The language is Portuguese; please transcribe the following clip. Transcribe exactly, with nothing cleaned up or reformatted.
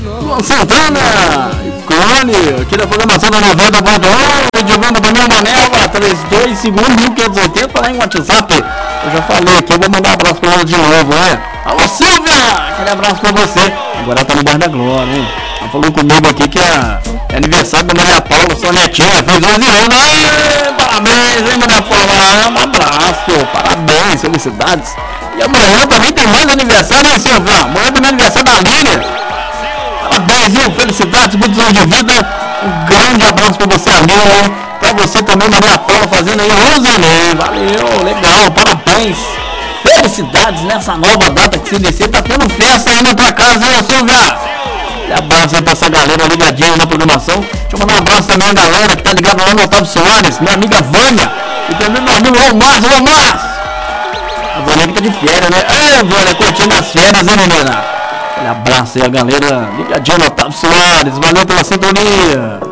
Luan Santana, Clone, aqui da programação da noventa ponto um, Edivando Daniel Manela, três dois segundos, mil quinhentos e oitenta, lá em WhatsApp. Eu já falei aqui, eu vou mandar um abraço pra ela de novo, né? Alô, Silvia, aquele abraço pra você. Agora ela tá no bairro da Glória, hein? Ela falou comigo aqui que é, é aniversário da Maria Paula, sua netinha, fez onze anos. Aê, parabéns, hein, Maria Paula? Um abraço, parabéns, felicidades. E amanhã também tem mais aniversário, hein, Silvia? Amanhã também é aniversário da Lília. Parabéns, viu? Felicidades, muitos anos de vida. Um grande abraço pra você, Lília. Pra você também, Maria Paula, fazendo aí onze anos. Valeu, legal, parabéns. Felicidades nessa nova data que se inicia. Tá tendo festa aí na tua casa, hein, Silvia? E abraço aí pra essa galera ligadinha na programação. Deixa eu mandar um abraço também a galera que tá ligada lá no Otávio Soares, minha amiga Vânia. E também meu amigo Romar, Romar. A Vânia que tá de férias, né? É, Vânia, curtindo as férias, hein, menina? Um abraço aí a galera ligadinha no Otávio Soares. Valeu pela sintonia.